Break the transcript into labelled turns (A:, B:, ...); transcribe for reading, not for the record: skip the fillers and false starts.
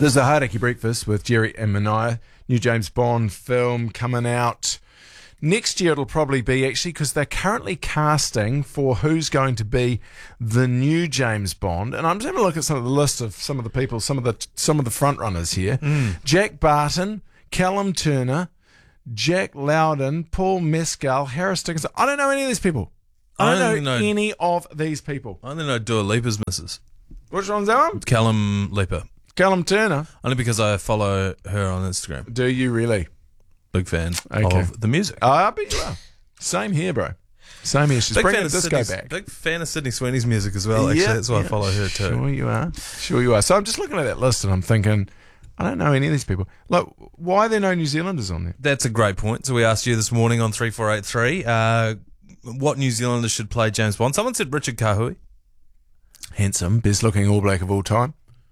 A: There's the Hardacre Breakfast with Jerry and Mania. New James Bond film coming out next year. It'll probably be, actually, because they're currently casting for who's going to be the new James Bond. And I'm just having a look at some of the list of some of the people, some of the front runners here. Jack Barton, Callum Turner, Jack Loudon, Paul Mescal, Harris Dickinson. I don't know any of these people. I don't know any of these people.
B: I only know Dua Lipa's missus.
A: Which one's that one?
B: Callum Lipa.
A: Callum Turner.
B: Only because I follow her on Instagram.
A: Do you really?
B: Big fan of the music.
A: I bet you are. Same here, bro. Same here. She's bringing the disco back.
B: Big fan of Sydney Sweeney's music as well, actually. That's why I follow her too.
A: Sure you are. So I'm just looking at that list and I'm thinking, I don't know any of these people. Like, why are there no New Zealanders on there?
B: That's a great point. So we asked you this morning on 3483, what New Zealanders should play James Bond. Someone said Richard Kahui.
A: Handsome, best looking All Black of all time.